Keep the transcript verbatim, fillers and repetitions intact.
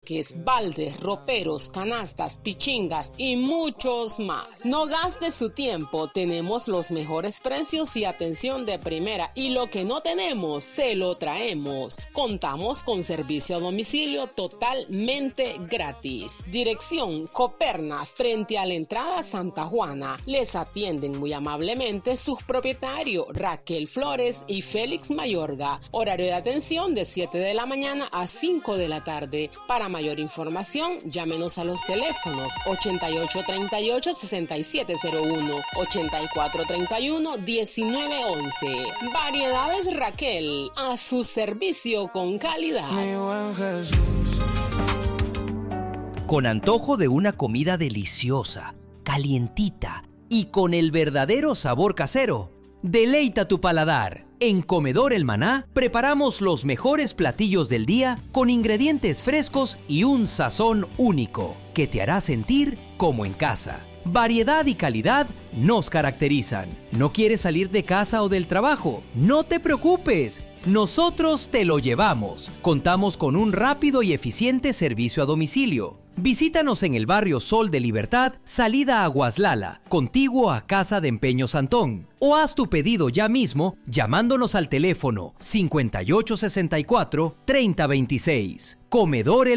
estanques, baldes, roperos, canastas, pichingas y muchos más. No gaste su tiempo, tenemos los mejores precios y atención de primera, y lo que no tenemos, se lo traemos. Contamos con servicio a domicilio totalmente gratis. Dirección Coperna, frente a la entrada Santa Juana. Les atienden muy amablemente sus propietarios Raquel Flores y Félix Mayorga. Horario de atención de siete de la mañana a cinco de la tarde. Para mayor información, llámenos a los teléfonos ochenta y ocho treinta y ocho, sesenta y siete cero uno, ochenta y cuatro treinta y uno, diecinueve once. Variedades Raquel, a su servicio con calidad. Mi buen Jesús. Con antojo de una comida deliciosa, calientita y con el verdadero sabor casero, deleita tu paladar. En Comedor El Maná preparamos los mejores platillos del día con ingredientes frescos y un sazón único que te hará sentir como en casa. Variedad y calidad nos caracterizan. ¿No quieres salir de casa o del trabajo? No te preocupes. Nosotros te lo llevamos. Contamos con un rápido y eficiente servicio a domicilio. Visítanos en el barrio Sol de Libertad, salida a Guaslala, contiguo a Casa de Empeño Santón. O haz tu pedido ya mismo llamándonos al teléfono cincuenta y ocho sesenta y cuatro, treinta veintiséis. Comedor El